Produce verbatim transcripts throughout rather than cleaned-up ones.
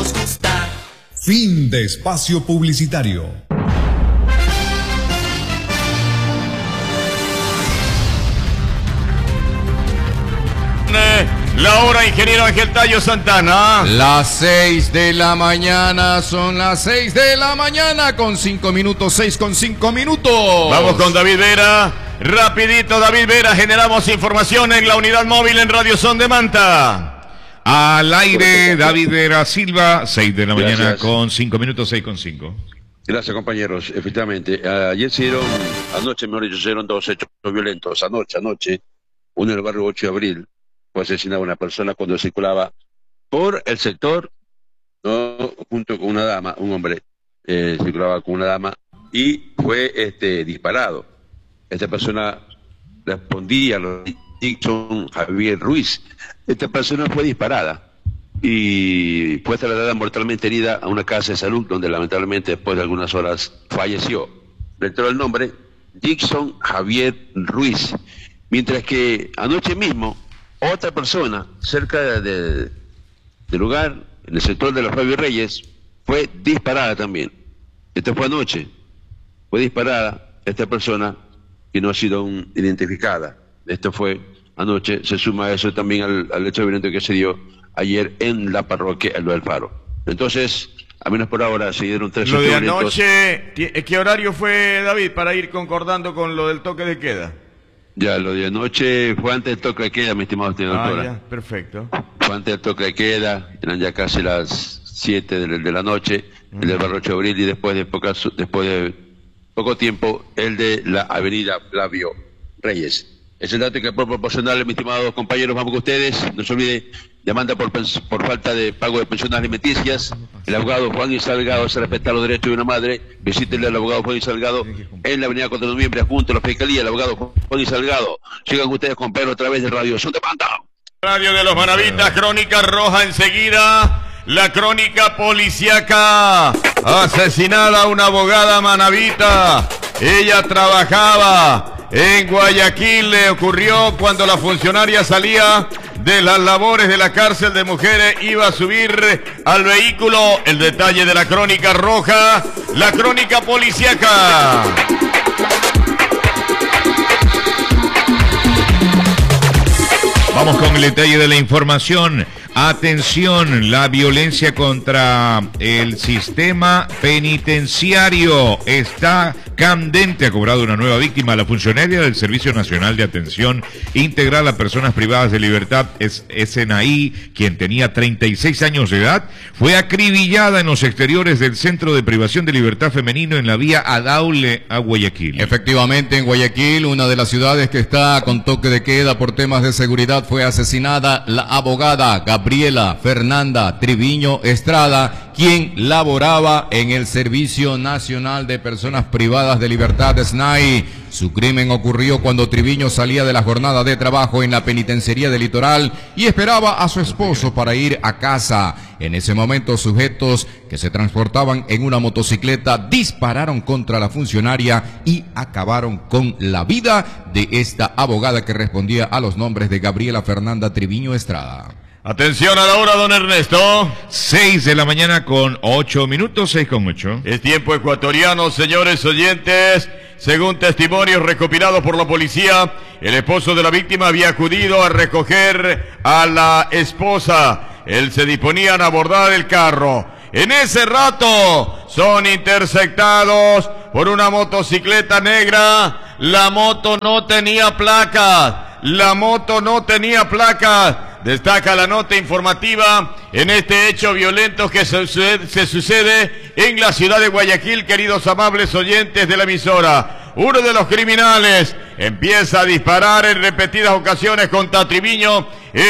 nos gusta. Fin de espacio publicitario. La hora, ingeniero Ángel Tallo Santana. Las seis de la mañana, son las seis de la mañana con cinco minutos, seis con cinco minutos. Vamos con David Vera. Rapidito, David Vera, generamos información en la unidad móvil en Radio Son de Manta. Al aire, David Vera Silva, seis de la mañana Gracias. con cinco minutos, seis con cinco. Gracias, compañeros. Efectivamente, ayer se dieron, anoche, mejor dicho, se dieron dos hechos violentos. Anoche, anoche, uno en el barrio ocho de abril, fue asesinada una persona cuando circulaba por el sector, ¿no? Junto con una dama, un hombre eh, circulaba con una dama y fue este, disparado. Esta persona respondía a los Dixon Javier Ruiz. Esta persona fue disparada y fue trasladada mortalmente herida a una casa de salud donde lamentablemente después de algunas horas falleció. Reitero el nombre, Dixon Javier Ruiz. Mientras que anoche mismo otra persona cerca de, de, del lugar, en el sector de los Fabio Reyes, fue disparada también. Esto fue anoche. Fue disparada esta persona que no ha sido un, identificada. Esto fue anoche. Se suma eso también al, al hecho violento que se dio ayer en la parroquia El del Faro. Entonces, a menos por ahora se dieron tres Lo de violentos. anoche, ¿qué horario fue, David, para ir concordando con lo del toque de queda? Ya, lo de anoche fue antes del toque de queda, mi estimado señor Ah, doctora. ya, perfecto. Fue antes del toque de queda, eran ya casi las siete de, de la noche, uh-huh. El del barrio ocho de abril, y después de, poca, después de poco tiempo, el de la avenida Flavio Reyes. Es el dato que puedo proporcionarle, mis estimados compañeros. Vamos con ustedes. No se olvide, demanda por, por falta de pago de pensiones alimenticias. El abogado Juan y Salgado se respeta los derechos de una madre. Visítenle al abogado Juan y Salgado en la avenida cuatro de noviembre, junto a la Fiscalía. El abogado Juan y Salgado. Sigan ustedes con Pedro a través de Radio Son de Manta. Radio de los Maravitas, Crónica Roja enseguida. La crónica policíaca. Asesinada una abogada manavita. Ella trabajaba en Guayaquil. Le ocurrió cuando la funcionaria salía de las labores de la cárcel de mujeres, iba a subir al vehículo. El detalle de la crónica roja, la crónica policíaca. Vamos con el detalle de la información. Atención, la violencia contra el sistema penitenciario está candente. Ha cobrado una nueva víctima. La funcionaria del Servicio Nacional de Atención Integral a Personas Privadas de Libertad, es Esenaí, quien tenía treinta y seis años de edad, fue acribillada en los exteriores del Centro de Privación de Libertad Femenino en la vía Adaule a Guayaquil. Efectivamente, en Guayaquil, una de las ciudades que está con toque de queda por temas de seguridad, fue asesinada la abogada Gabriela Fernanda Triviño Estrada, quien laboraba en el Servicio Nacional de Personas Privadas de Libertad, S N A I. Su crimen ocurrió cuando Triviño salía de la jornada de trabajo en la penitenciaría del Litoral y esperaba a su esposo para ir a casa. En ese momento, sujetos que se transportaban en una motocicleta dispararon contra la funcionaria y acabaron con la vida de esta abogada que respondía a los nombres de Gabriela Fernanda Triviño Estrada. Atención a la hora, don Ernesto. Seis de la mañana con ocho minutos, seis con ocho. Es tiempo ecuatoriano, señores oyentes. Según testimonios recopilados por la policía, el esposo de la víctima había acudido a recoger a la esposa. Él se disponían a abordar el carro. En ese rato son interceptados por una motocicleta negra. La moto no tenía placas. La moto no tenía placas. Destaca la nota informativa en este hecho violento que se sucede, se sucede en la ciudad de Guayaquil, queridos amables oyentes de la emisora. Uno de los criminales empieza a disparar en repetidas ocasiones contra Triviño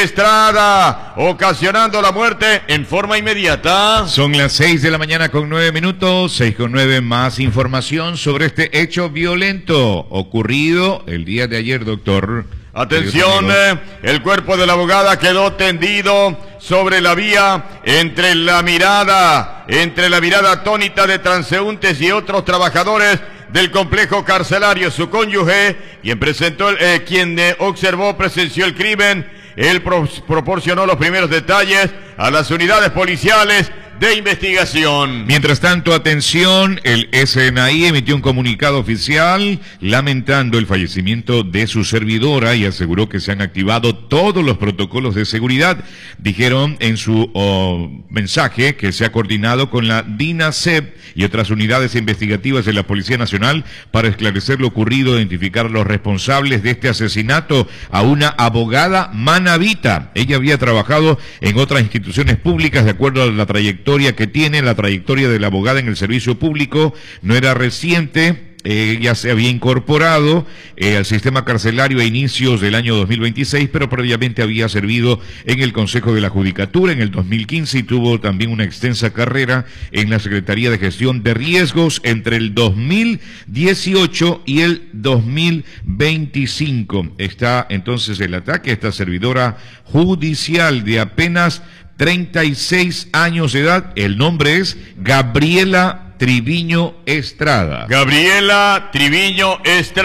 Estrada, ocasionando la muerte en forma inmediata. Son las seis de la mañana con nueve minutos, seis con nueve, más información sobre este hecho violento ocurrido el día de ayer, doctor. Atención, eh, el cuerpo de la abogada quedó tendido sobre la vía entre la mirada, entre la mirada atónita de transeúntes y otros trabajadores del complejo carcelario. Su cónyuge, quien presentó, eh, quien eh, observó, presenció el crimen. Él pro proporcionó los primeros detalles a las unidades policiales de investigación. Mientras tanto, atención, el S N I emitió un comunicado oficial lamentando el fallecimiento de su servidora y aseguró que se han activado todos los protocolos de seguridad. Dijeron en su oh, mensaje que se ha coordinado con la DINASEP y otras unidades investigativas de la Policía Nacional para esclarecer lo ocurrido, identificar a los responsables de este asesinato a una abogada manabita. Ella había trabajado en otras instituciones públicas de acuerdo a la trayectoria que tiene. La trayectoria de la abogada en el servicio público no era reciente. Ella se había incorporado eh, al sistema carcelario a inicios del año dos mil veintiséis, pero previamente había servido en el Consejo de la Judicatura en el dos mil quince y tuvo también una extensa carrera en la Secretaría de Gestión de Riesgos entre el dos mil dieciocho y el dos mil veinticinco. Está entonces el ataque a esta servidora judicial de apenas treinta y seis años de edad. El nombre es Gabriela Triviño Estrada. Gabriela Triviño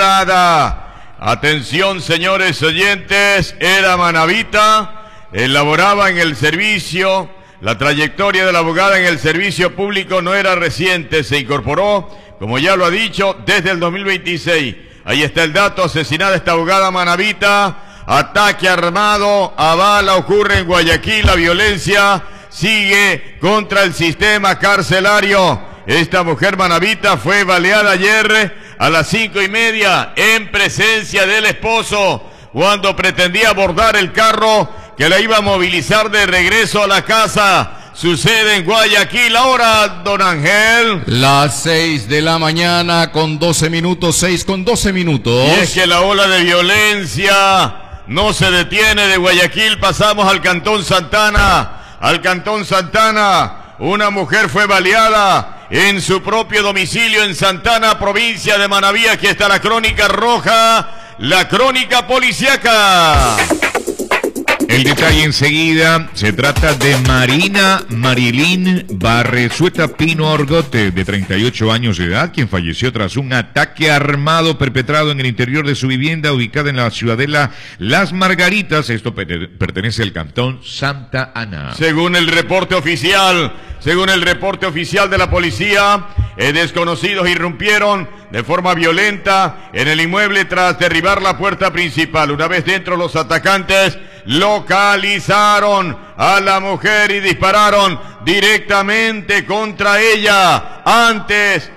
Estrada. Atención, señores oyentes, era manabita, elaboraba en el servicio. La trayectoria de la abogada en el servicio público no era reciente, se incorporó, como ya lo ha dicho, desde el dos mil veintiséis. Ahí está el dato: asesinada esta abogada manabita, ataque armado a bala ocurre en Guayaquil, la violencia sigue contra el sistema carcelario. Esta mujer manabita fue baleada ayer a las cinco y media en presencia del esposo cuando pretendía abordar el carro que la iba a movilizar de regreso a la casa. Sucede en Guayaquil. Ahora, don Ángel. Las seis de la mañana con doce minutos, seis con doce minutos. Y es que la ola de violencia no se detiene de Guayaquil. Pasamos al Cantón Santana. Al Cantón Santana, una mujer fue baleada en su propio domicilio en Santana, provincia de Manabí. Aquí está la crónica roja, la crónica policíaca. El detalle enseguida, se trata de Marina Marilín Barresueta Pino Orgote, de treinta y ocho años de edad, quien falleció tras un ataque armado perpetrado en el interior de su vivienda ubicada en la ciudadela Las Margaritas. Esto pertenece al cantón Santa Ana. Según el reporte oficial, según el reporte oficial de la policía, eh, desconocidos irrumpieron de forma violenta en el inmueble tras derribar la puerta principal. Una vez dentro, los atacantes localizaron a la mujer y dispararon directamente contra ella antes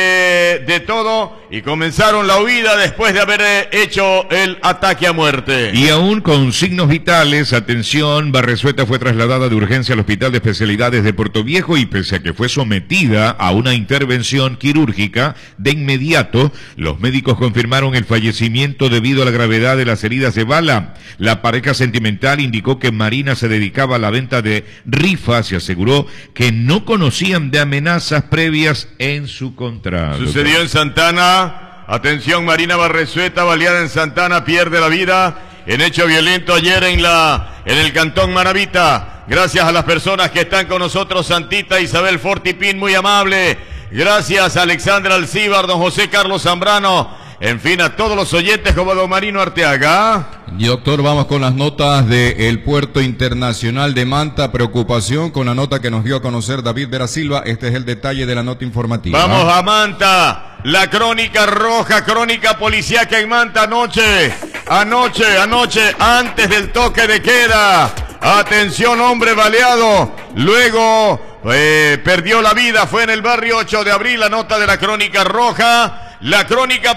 eh, de todo, y comenzaron la huida después de haber hecho el ataque a muerte. Y aún con signos vitales, atención, Barresueta fue trasladada de urgencia al Hospital de Especialidades de Puerto Viejo y pese a que fue sometida a una intervención quirúrgica, de inmediato los médicos confirmaron el fallecimiento debido a la gravedad de las heridas de bala. La pareja sentimental indicó que Marina se dedicaba a la venta de rifas y aseguró que no conocían de amenazas previas en su contrato. Sucedió en Santana. Atención, Marina Barresueta, baleada en Santana, pierde la vida en hecho violento ayer en la en el Cantón Manabita. Gracias a las personas que están con nosotros, Santita Isabel Fortipín, muy amable. Gracias a Alexandra Alcíbar, don José Carlos Zambrano. En fin, a todos los oyentes como don Marino Arteaga. Y doctor, vamos con las notas del Puerto Internacional de Manta. Preocupación con la nota que nos dio a conocer David Vera Silva. Este es el detalle de la nota informativa. Vamos a Manta. La crónica roja, crónica policíaca en Manta anoche. Anoche, anoche, antes del toque de queda. Atención, hombre baleado. Luego eh, perdió la vida. Fue en el barrio ocho de abril. La nota de la crónica roja. La crónica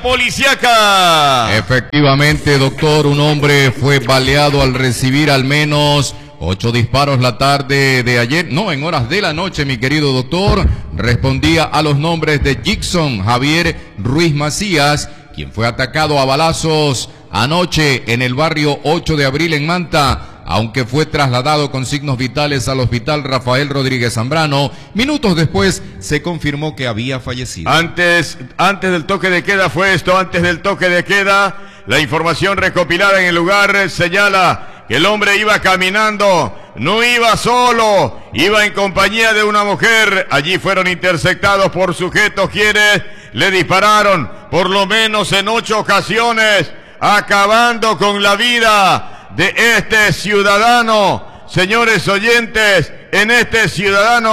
policíaca. Efectivamente, doctor, un hombre fue baleado al recibir al menos ocho disparos la tarde de ayer, no, en horas de la noche, mi querido doctor. Respondía a los nombres de Jackson Javier Ruiz Macías, quien fue atacado a balazos anoche en el barrio ocho de abril en Manta, aunque fue trasladado con signos vitales al hospital Rafael Rodríguez Zambrano. Minutos después se confirmó que había fallecido. Antes, antes del toque de queda fue esto, antes del toque de queda, la información recopilada en el lugar señala que el hombre iba caminando, no iba solo, iba en compañía de una mujer. Allí fueron interceptados por sujetos quienes le dispararon por lo menos en ocho ocasiones, acabando con la vida de este ciudadano. Señores oyentes, en este ciudadano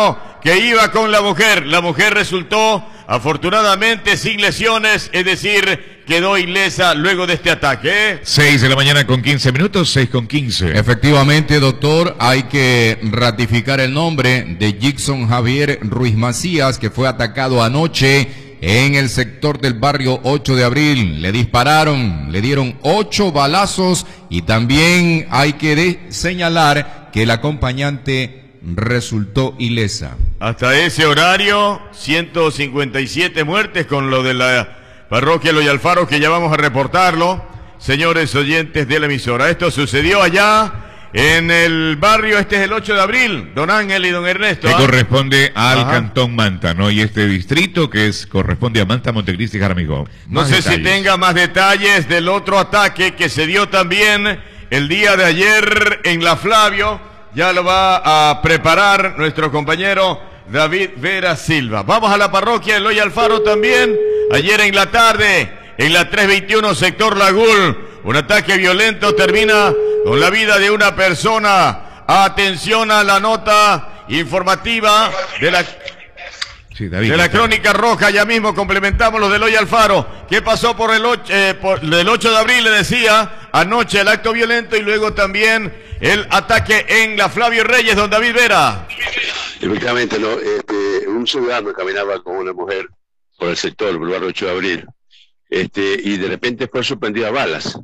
que iba con la mujer. La mujer resultó afortunadamente sin lesiones, es decir, quedó ilesa luego de este ataque. seis de la mañana con quince minutos, seis con quince. Efectivamente, doctor, hay que ratificar el nombre de Jackson Javier Ruiz Macías, que fue atacado anoche en el sector del barrio ocho de abril. Le dispararon, le dieron ocho balazos y también hay que de señalar que el acompañante resultó ilesa. Hasta ese horario, ciento cincuenta y siete muertes con lo de la parroquia Eloy Alfaro, que ya vamos a reportarlo, señores oyentes de la emisora. Esto sucedió allá en el barrio, este es el ocho de abril, don Ángel y don Ernesto. Que ¿ah? corresponde al Ajá. Cantón Manta, ¿no? Y este distrito que es corresponde a Manta, Montecristi y Jaramillo. No sé si tenga más detalles del otro ataque que se dio también el día de ayer en La Flavio. Ya lo va a preparar nuestro compañero David Vera Silva. Vamos a la parroquia Eloy Alfaro también. Ayer en la tarde, en la trescientos veintiuno sector Lagul, un ataque violento termina con la vida de una persona. Atención a la nota informativa de la... Sí, David, de la crónica roja, ya mismo complementamos lo de Eloy Alfaro. ¿Qué pasó por el ocho, eh, por, el ocho de abril? Le decía, anoche el acto violento y luego también el ataque en la Flavio Reyes, don David Vera. Efectivamente, ¿no? Este, un ciudadano caminaba con una mujer por el sector, Boulevard ocho de abril, este, y de repente fue sorprendido a balas,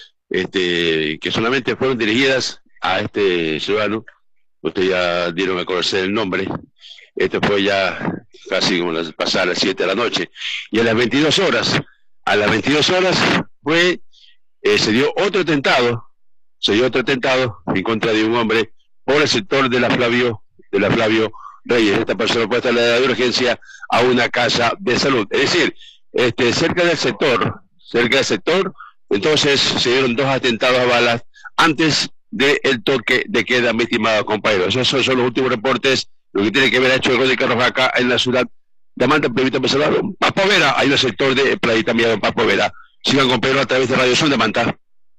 este, que solamente fueron dirigidas a este ciudadano. Ustedes ya dieron a conocer el nombre. Esto fue ya casi como las pasadas las siete de la noche. Y a las veintidós horas, a las veintidós horas fue, eh, se dio otro atentado, se dio otro atentado en contra de un hombre por el sector de la Flavio, de la Flavio Reyes. Esta persona fue trasladada de urgencia a una casa de salud. Es decir, este, cerca del sector, cerca del sector, entonces se dieron dos atentados a balas antes del toque de queda, mi estimado compañero. Esos son, son los últimos reportes. Lo que tiene que ver hecho el Crónica Roja acá en la ciudad de Manta, Pepito Pesolano, Papo Vera, hay un sector de Playita Mía en Papo Vera. Sigan con Pedro a través de Radio Son de Manta.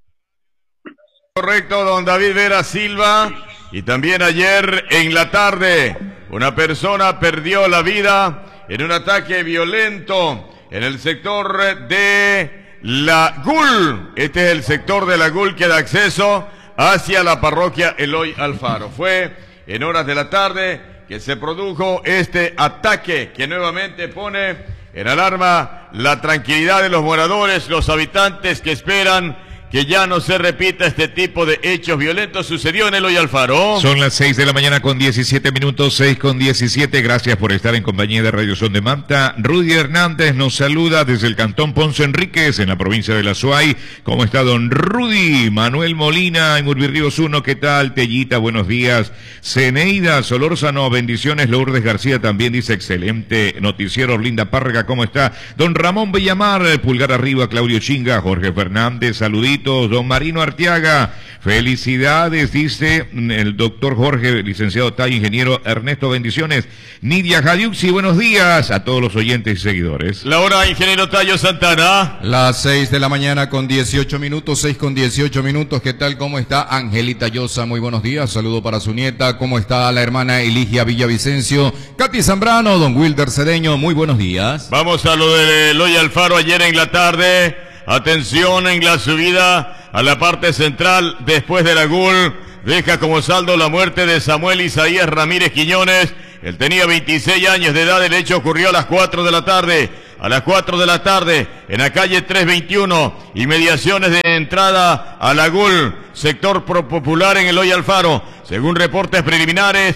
Correcto, don David Vera Silva. Y también ayer en la tarde, una persona perdió la vida en un ataque violento en el sector de la Gul. Este es el sector de la Gul que da acceso hacia la parroquia Eloy Alfaro. Fue en horas de la tarde que se produjo este ataque que nuevamente pone en alarma la tranquilidad de los moradores, los habitantes que esperan que ya no se repita este tipo de hechos violentos. Sucedió en Eloy Alfaro. Son las seis de la mañana con diecisiete minutos, seis con diecisiete. Gracias por estar en compañía de Radio Son de Manta. Rudy Hernández nos saluda desde el Cantón Ponce Enríquez, en la provincia de La Suay. ¿Cómo está don Rudy? Manuel Molina, en Urbirríos uno, ¿qué tal? Tellita, buenos días. Ceneida Solórzano, bendiciones. Lourdes García también dice, excelente noticiero. Linda Párraga, ¿cómo está? Don Ramón Villamar, pulgar arriba. Claudio Chinga, Jorge Fernández, saluditos. Don Marino Arteaga, felicidades, dice el doctor Jorge, licenciado Tay, ingeniero Ernesto, bendiciones. Nidia Jadiuxi, buenos días a todos los oyentes y seguidores. La hora, ingeniero Tayo Santana. Las seis de la mañana con dieciocho minutos, seis con dieciocho minutos. ¿Qué tal? ¿Cómo está Angelita Llosa? Muy buenos días. Saludo para su nieta. ¿Cómo está la hermana Eligia Villavicencio? Katy Zambrano, don Wilder Cedeño. Muy buenos días. Vamos a lo de Eloy Alfaro ayer en la tarde. Atención en la subida a la parte central después de la Gul. Deja como saldo la muerte de Samuel Isaías Ramírez Quiñones. Él tenía veintiséis años de edad. El hecho ocurrió a las cuatro de la tarde. A las cuatro de la tarde en la calle trescientos veintiuno. Inmediaciones de entrada a la Gul. Sector Pro Popular en Eloy Alfaro. Según reportes preliminares,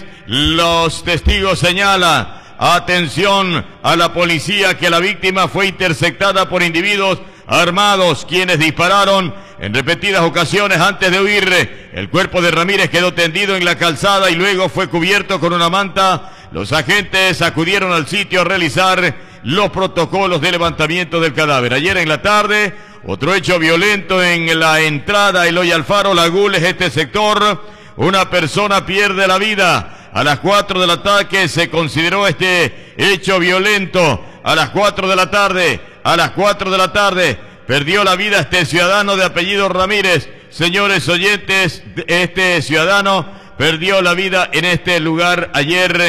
los testigos señalan. Atención a la policía, que la víctima fue interceptada por individuos armados, quienes dispararon en repetidas ocasiones antes de huir. El cuerpo de Ramírez quedó tendido en la calzada y luego fue cubierto con una manta. Los agentes acudieron al sitio a realizar los protocolos de levantamiento del cadáver. Ayer en la tarde, otro hecho violento en la entrada a Eloy Alfaro, La Gul, es este sector. Una persona pierde la vida. A las cuatro de la tarde se consideró este hecho violento. A las cuatro de la tarde, a las cuatro de la tarde, perdió la vida este ciudadano de apellido Ramírez. Señores oyentes, este ciudadano perdió la vida en este lugar ayer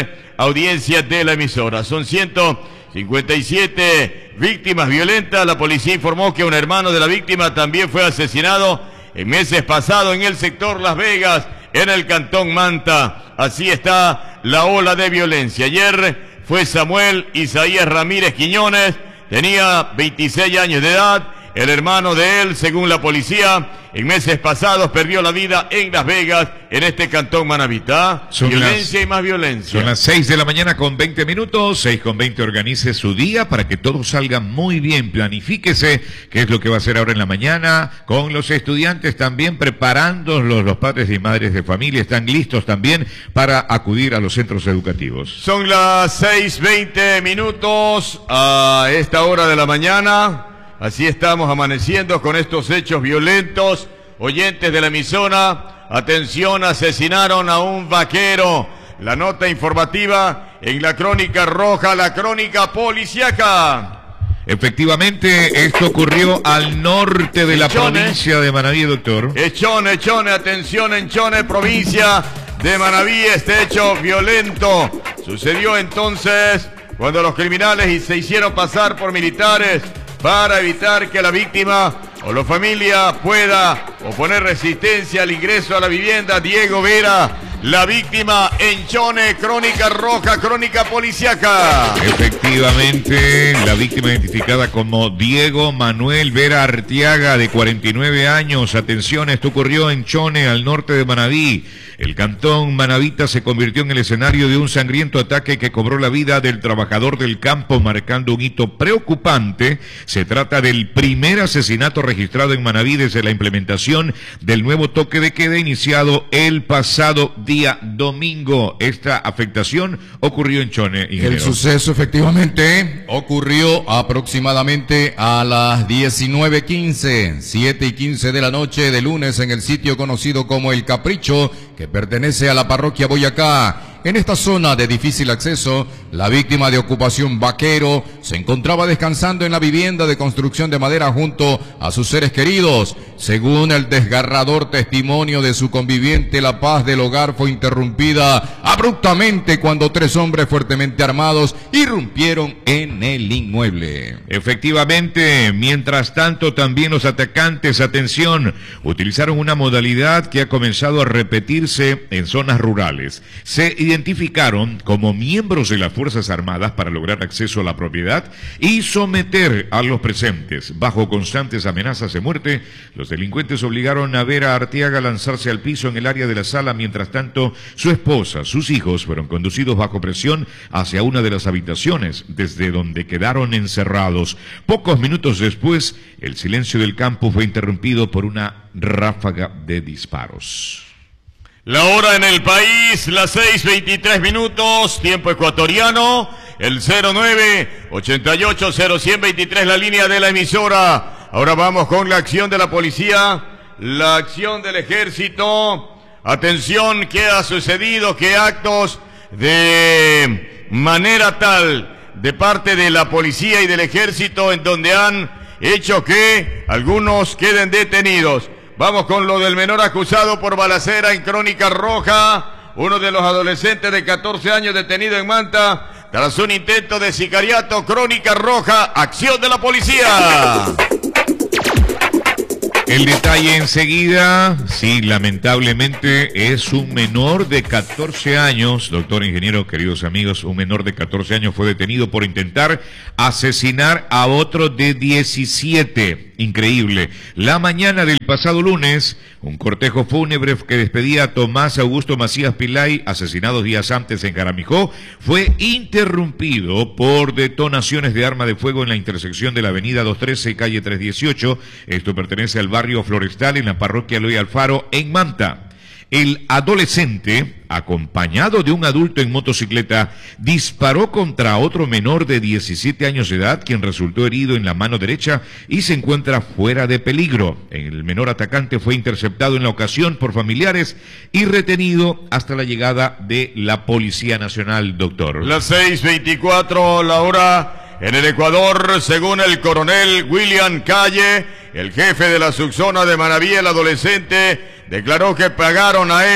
audiencia de la emisora. Son ciento cincuenta y siete víctimas violentas. La policía informó que un hermano de la víctima también fue asesinado en meses pasados en el sector Las Vegas, en el cantón Manta. Así está la ola de violencia. Ayer fue Samuel Isaías Ramírez Quiñones, tenía veintiséis años de edad. El hermano de él, según la policía, en meses pasados perdió la vida en Las Vegas, en este cantón manabita. Son violencia las, y más violencia. Son las seis de la mañana con veinte minutos, seis con veinte, organice su día para que todo salga muy bien. Planifíquese qué es lo que va a hacer ahora en la mañana, con los estudiantes también preparándolos, los padres y madres de familia están listos también para acudir a los centros educativos. Son las seis veinte minutos a esta hora de la mañana. Así estamos amaneciendo con estos hechos violentos. Oyentes de la emisora, atención, asesinaron a un vaquero. La nota informativa en la Crónica Roja, la Crónica Policiaca. Efectivamente, esto ocurrió al norte de la Chone, provincia de Manabí, doctor. Chone, Chone, atención, en Chone, provincia de Manabí, este hecho violento sucedió entonces cuando los criminales se hicieron pasar por militares para evitar que la víctima o la familia pueda oponer resistencia al ingreso a la vivienda. Diego Vera, la víctima en Chone, Crónica Roja, Crónica Policiaca. Efectivamente, la víctima identificada como Diego Manuel Vera Arteaga, de cuarenta y nueve años. Atención, esto ocurrió en Chone, al norte de Manabí. El cantón manabita se convirtió en el escenario de un sangriento ataque que cobró la vida del trabajador del campo, marcando un hito preocupante. Se trata del primer asesinato registrado en Manabí desde la implementación del nuevo toque de queda iniciado el pasado día domingo. Esta afectación ocurrió en Chone, ingeniero. El suceso efectivamente ocurrió aproximadamente a las diecinueve quince, siete y quince de la noche de lunes en el sitio conocido como El Capricho, que pertenece a la parroquia Boyacá. En esta zona de difícil acceso, la víctima de ocupación vaquero se encontraba descansando en la vivienda de construcción de madera junto a sus seres queridos. Según el desgarrador testimonio de su conviviente, la paz del hogar fue interrumpida abruptamente cuando tres hombres fuertemente armados irrumpieron en el inmueble. Efectivamente, mientras tanto también los atacantes, atención, utilizaron una modalidad que ha comenzado a repetirse en zonas rurales. Se identificaron como miembros de las Fuerzas Armadas para lograr acceso a la propiedad y someter a los presentes. Bajo constantes amenazas de muerte, los delincuentes obligaron a Vera Arteaga a lanzarse al piso en el área de la sala. Mientras tanto, su esposa, sus hijos fueron conducidos bajo presión hacia una de las habitaciones, desde donde quedaron encerrados. Pocos minutos después, el silencio del campo fue interrumpido por una ráfaga de disparos. La hora en el país, las seis veintitrés minutos, tiempo ecuatoriano, el cero nueve, ochenta y ocho, cero ciento veintitrés, la línea de la emisora. Ahora vamos con la acción de la policía, la acción del ejército. Atención, ¿qué ha sucedido? ¿Qué actos de manera tal de parte de la policía y del ejército en donde han hecho que algunos queden detenidos? Vamos con lo del menor acusado por balacera en Crónica Roja. Uno de los adolescentes de catorce años detenido en Manta tras un intento de sicariato. Crónica Roja, acción de la policía. El detalle enseguida, sí, lamentablemente es un menor de catorce años, doctor ingeniero, queridos amigos, un menor de catorce años fue detenido por intentar asesinar a otro de diecisiete. Increíble. La mañana del pasado lunes, un cortejo fúnebre que despedía a Tomás Augusto Macías Pilay, asesinado días antes en Jaramijó, fue interrumpido por detonaciones de arma de fuego en la intersección de la avenida doscientos trece y calle trescientos dieciocho. Esto pertenece al barrio Florestal, en la parroquia Eloy Alfaro, en Manta. El adolescente, acompañado de un adulto en motocicleta, disparó contra otro menor de diecisiete años de edad, quien resultó herido en la mano derecha y se encuentra fuera de peligro. El menor atacante fue interceptado en la ocasión por familiares y retenido hasta la llegada de la Policía Nacional, doctor. Las seis veinticuatro, la hora en el Ecuador, según el coronel William Calle, el jefe de la subzona de Manabí, el adolescente declaró que pagaron a él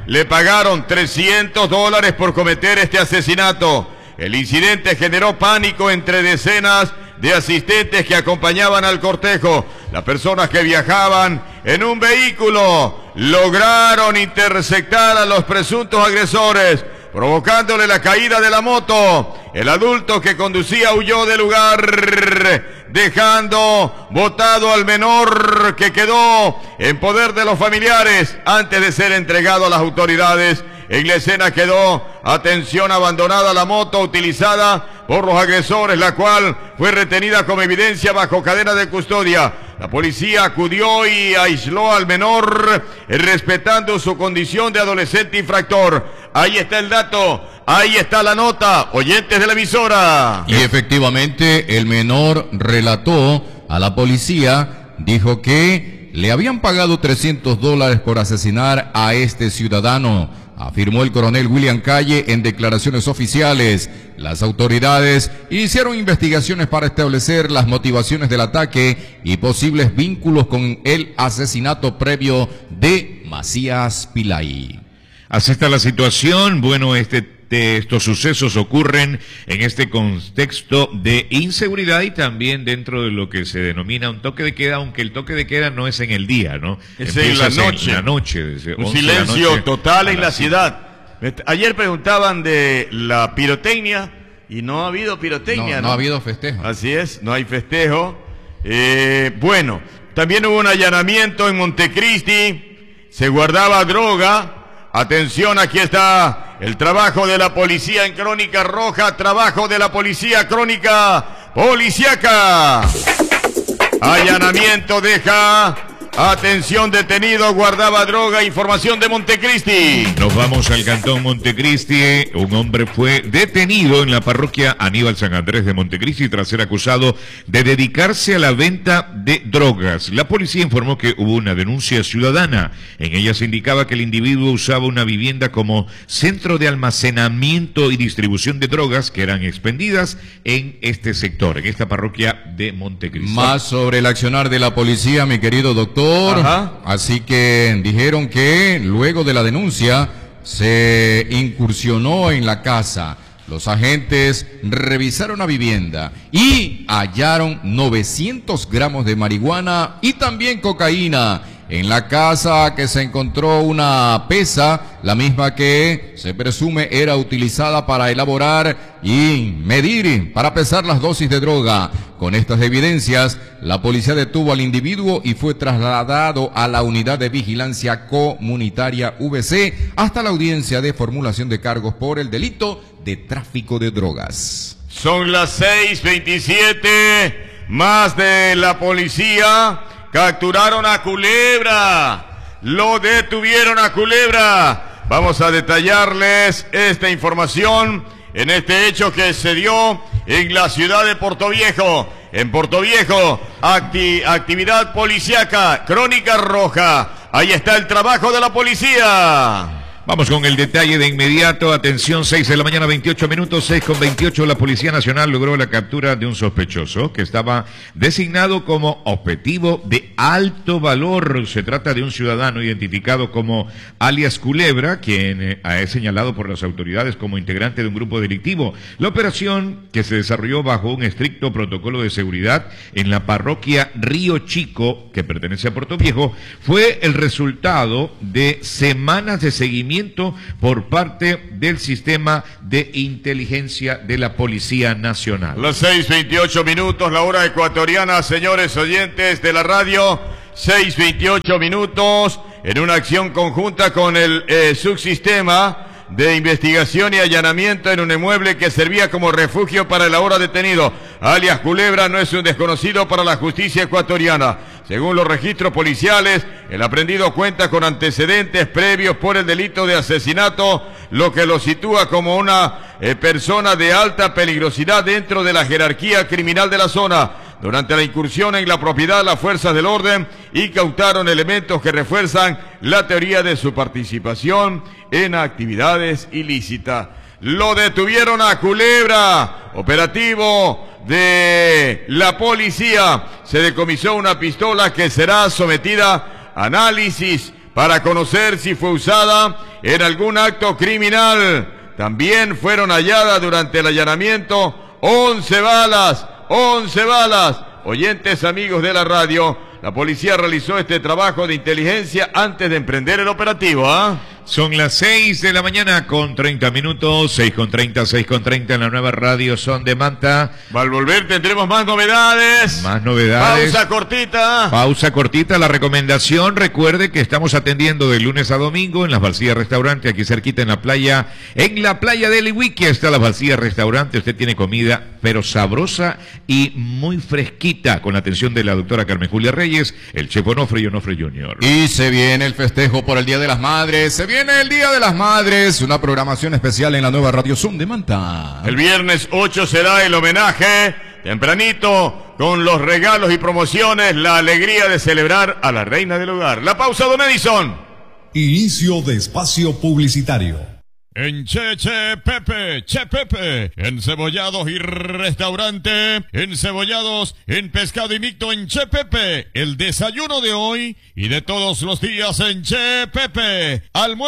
le pagaron trescientos dólares por cometer este asesinato. El incidente generó pánico entre decenas de asistentes que acompañaban al cortejo. Las personas que viajaban en un vehículo lograron interceptar a los presuntos agresores, provocándole la caída de la moto. El adulto que conducía huyó del lugar, dejando botado al menor, que quedó en poder de los familiares antes de ser entregado a las autoridades. En la escena quedó, atención, abandonada la moto utilizada por los agresores, la cual fue retenida como evidencia bajo cadena de custodia. La policía acudió y aisló al menor, respetando su condición de adolescente infractor. Ahí está el dato, ahí está la nota, oyentes de la emisora. Y efectivamente el menor relató a la policía, dijo que le habían pagado trescientos dólares por asesinar a este ciudadano, afirmó el coronel William Calle en declaraciones oficiales. Las autoridades iniciaron investigaciones para establecer las motivaciones del ataque y posibles vínculos con el asesinato previo de Macías Pilay. Así está la situación. Bueno, este de estos sucesos ocurren en este contexto de inseguridad y también dentro de lo que se denomina un toque de queda, aunque el toque de queda no es en el día, ¿no? Es en la noche. En la noche, desde un silencio total en la ciudad. Ayer preguntaban de la pirotecnia y no ha habido pirotecnia, ¿no? No, no ha habido festejo. Así es, no hay festejo. Eh, bueno, también hubo un allanamiento en Montecristi, se guardaba droga. Atención, aquí está el trabajo de la policía en Crónica Roja, trabajo de la policía Crónica Policiaca. Allanamiento deja, atención, detenido, guardaba droga, información de Montecristi. Nos vamos al cantón Montecristi. Un hombre fue detenido en la parroquia Aníbal San Andrés de Montecristi tras ser acusado de dedicarse a la venta de drogas. La policía informó que hubo una denuncia ciudadana. En ella se indicaba que el individuo usaba una vivienda como centro de almacenamiento y distribución de drogas que eran expendidas en este sector, en esta parroquia de Montecristi. Más sobre el accionar de la policía, mi querido doctor. Ajá. Así que dijeron que luego de la denuncia se incursionó en la casa. Los agentes revisaron la vivienda y hallaron novecientos gramos de marihuana y también cocaína. En la casa que se encontró una pesa, la misma que se presume era utilizada para elaborar y medir, para pesar las dosis de droga. Con estas evidencias, la policía detuvo al individuo y fue trasladado a la unidad de vigilancia comunitaria V C hasta la audiencia de formulación de cargos por el delito de tráfico de drogas. Son las seis veintisiete, más de la policía. Capturaron a Culebra, lo detuvieron a Culebra. Vamos a detallarles esta información en este hecho que se dio en la ciudad de Portoviejo. En Portoviejo, acti actividad policíaca, Crónica Roja. Ahí está el trabajo de la policía. Vamos con el detalle de inmediato. Atención, seis de la mañana, veintiocho minutos, seis con veintiocho. La Policía Nacional logró la captura de un sospechoso que estaba designado como objetivo de alto valor. Se trata de un ciudadano identificado como alias Culebra, quien eh, es señalado por las autoridades como integrante de un grupo delictivo. La operación, que se desarrolló bajo un estricto protocolo de seguridad en la parroquia Río Chico, que pertenece a Portoviejo, fue el resultado de semanas de seguimiento por parte del sistema de inteligencia de la Policía Nacional. Las seis veintiocho minutos, la hora ecuatoriana, señores oyentes de la radio, seis veintiocho minutos, en una acción conjunta con el eh, subsistema de investigación y allanamiento en un inmueble que servía como refugio para el ahora detenido. Alias Culebra no es un desconocido para la justicia ecuatoriana. Según los registros policiales, el aprendido cuenta con antecedentes previos por el delito de asesinato, lo que lo sitúa como una eh, persona de alta peligrosidad dentro de la jerarquía criminal de la zona. Durante la incursión en la propiedad, las fuerzas del orden incautaron elementos que refuerzan la teoría de su participación en actividades ilícitas. Lo detuvieron a Culebra. Operativo de la policía. Se decomisó una pistola que será sometida a análisis para conocer si fue usada en algún acto criminal. También fueron halladas durante el allanamiento once balas, once balas. Oyentes amigos de la radio, la policía realizó este trabajo de inteligencia antes de emprender el operativo, ¿ah? ¿eh? Son las seis de la mañana con treinta minutos, seis con treinta, seis con treinta en la nueva radio Son de Manta. Al volver tendremos más novedades. Más novedades. Pausa cortita. Pausa cortita, la recomendación, recuerde que estamos atendiendo de lunes a domingo en las Valsías Restaurante, aquí cerquita en la playa, en la playa de Lihuiquia está la Valsías Restaurante, usted tiene comida pero sabrosa y muy fresquita, con la atención de la doctora Carmen Julia Reyes, el chef Onofre y Onofre junior Y se viene el festejo por el Día de las Madres, se viene Viene el Día de las Madres, una programación especial en la nueva radio Son de Manta. El viernes ocho será el homenaje, tempranito, con los regalos y promociones, la alegría de celebrar a la reina del hogar. La pausa, don Edison. Inicio de espacio publicitario. En Che Che Pepe, Che Pepe, encebollados y restaurante, encebollados en pescado y mixto en Che Pepe, el desayuno de hoy y de todos los días en Che Pepe,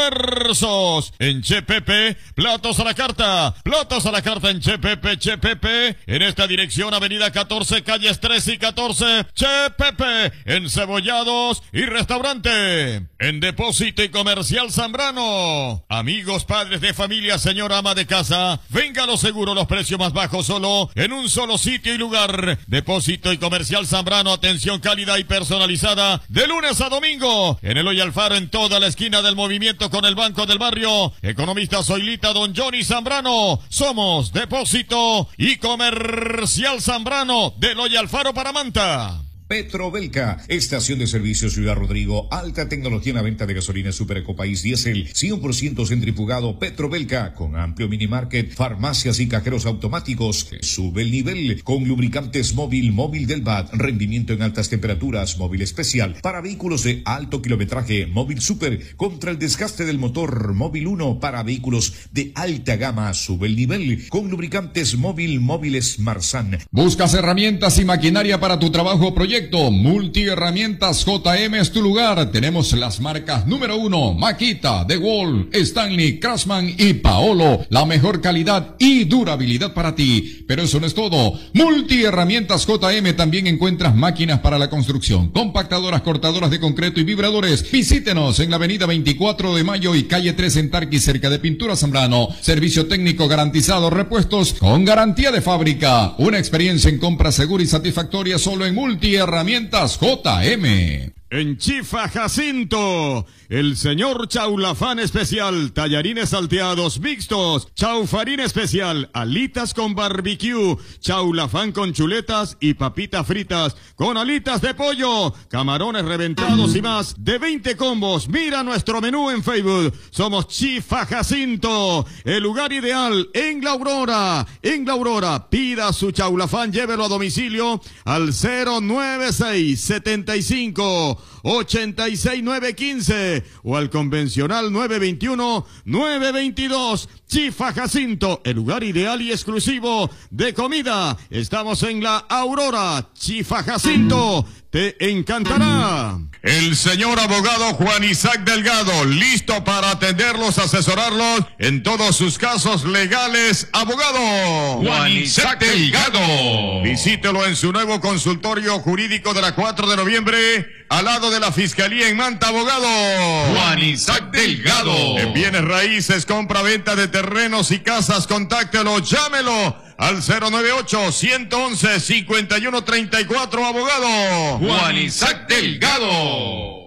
almuerzos en Che Pepe, platos a la carta, platos a la carta en Che Pepe, Che Pepe, en esta dirección avenida catorce, calles tres y catorce, Che Pepe, encebollados y restaurante, en Depósito y Comercial Zambrano, amigos padres de familia, señora ama de casa, venga a lo seguro, los precios más bajos solo en un solo sitio y lugar. Depósito y Comercial Zambrano, atención cálida y personalizada de lunes a domingo en Eloy Alfaro, en toda la esquina del movimiento con el Banco del Barrio. Economista Zoilita, don Johnny Zambrano. Somos Depósito y Comercial Zambrano de Eloy Alfaro para Manta. Petrobelca, estación de servicio Ciudad Rodrigo, alta tecnología en la venta de gasolina Super Ecopaís Diesel, cien por ciento centrifugado. Petrobelca, con amplio minimarket, farmacias y cajeros automáticos. Sube el nivel con lubricantes móvil, móvil del B A T, rendimiento en altas temperaturas, móvil especial para vehículos de alto kilometraje, móvil super contra el desgaste del motor, móvil uno para vehículos de alta gama. Sube el nivel con lubricantes móvil, móviles Marsan. Buscas herramientas y maquinaria para tu trabajo o proyecto. Multiherramientas J M es tu lugar. Tenemos las marcas número uno, Makita, DeWalt, Stanley, Craftsman y Paolo. La mejor calidad y durabilidad para ti. Pero eso no es todo. Multiherramientas J M también encuentras máquinas para la construcción, compactadoras, cortadoras de concreto y vibradores. Visítenos en la avenida veinticuatro de mayo y calle tres en Tarqui, cerca de Pintura Zambrano. Servicio técnico garantizado, repuestos con garantía de fábrica. Una experiencia en compra segura y satisfactoria solo en Multiherramientas J M. En Chifa Jacinto, el señor Chaulafán especial, tallarines salteados mixtos, chaufarín especial, alitas con barbecue, chaulafán con chuletas y papitas fritas, con alitas de pollo, camarones reventados y más, de veinte combos. Mira nuestro menú en Facebook. Somos Chifa Jacinto, el lugar ideal en La Aurora. En La Aurora, pida su chaulafán, llévelo a domicilio al cero nueve seis, setenta y cinco, ochenta y seis, nueve quince o al convencional nueve veintiuno, nueve veintidós. Chifa Jacinto, el lugar ideal y exclusivo de comida. Estamos en La Aurora. Chifa Jacinto, te encantará. El señor abogado Juan Isaac Delgado, listo para atenderlos, asesorarlos en todos sus casos legales. Abogado Juan Isaac Delgado. Visítelo en su nuevo consultorio jurídico de la cuatro de noviembre, al lado de la Fiscalía en Manta. Abogado Juan Isaac Delgado. En bienes raíces, compra-venta de terrenos y casas, contáctelo, llámelo al cero nueve ocho, uno uno, cinco uno tres cuatro, abogado Juan Isaac Delgado.